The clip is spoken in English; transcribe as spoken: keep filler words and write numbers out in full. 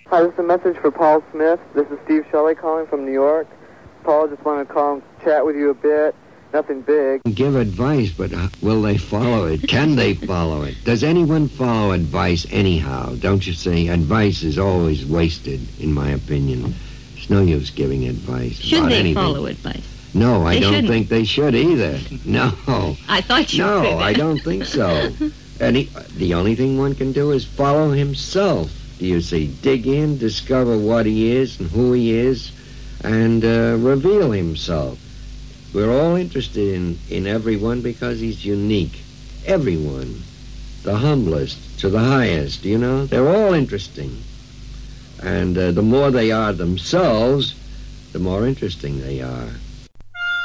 Hi, this is a message for Paul Smith. This is Steve Shelley calling from New York. Paul, just want to call and chat with you a bit. Nothing big. Give advice, but will they follow it? Can they follow it? Does anyone follow advice anyhow? Don't you see? Advice is always wasted, in my opinion. It's no use giving advice. Should about they anything. follow advice? No, I They don't shouldn't. think they should either. No. I thought you No, could. I don't think so. Any, the only thing one can do is follow himself. Do you see? Dig in, discover what he is and who he is, and uh, reveal himself. We're all interested in, in everyone because he's unique. Everyone. The humblest to the highest, you know? They're all interesting. And uh, the more they are themselves, the more interesting they are.